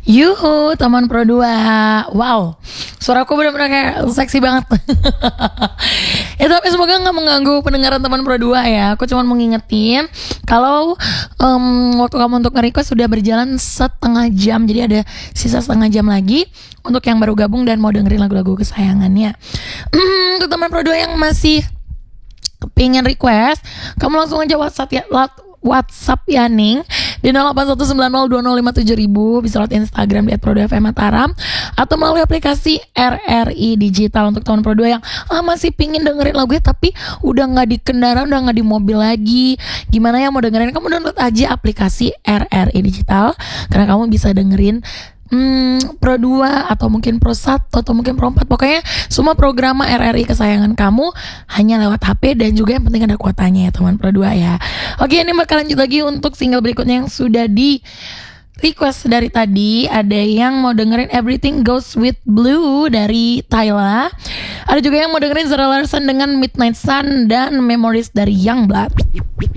Yuhu, teman Pro 2. Wow, suaraku benar-benar kayak seksi banget. Ya tapi semoga gak mengganggu pendengaran teman Pro 2 ya. Aku cuma mau ngingetin kalau waktu kamu untuk nge-request sudah berjalan setengah jam. Jadi ada sisa setengah jam lagi untuk yang baru gabung dan mau dengerin lagu-lagu kesayangannya. Untuk teman Pro 2 yang masih pengen request, kamu langsung aja WhatsApp Yaning di 081902057000, bisa lewat Instagram di @pro2fmmataram atau melalui aplikasi RRI Digital. Untuk teman Pro 2 yang masih pingin dengerin lagunya tapi udah nggak di kendaraan, udah nggak di mobil lagi, gimana ya mau dengerin, kamu download aja aplikasi RRI Digital karena kamu bisa dengerin Pro 2 atau mungkin Pro 1 atau mungkin Pro 4. Pokoknya semua program RRI kesayangan kamu hanya lewat HP, dan juga yang penting ada kuotanya ya teman Pro 2 ya. Oke, ini bakal lanjut lagi untuk single berikutnya yang sudah di request dari tadi. Ada yang mau dengerin Everything Goes With Blue dari Tyla. Ada juga yang mau dengerin Zara Larsson dengan Midnight Sun dan Memories dari Youngblood.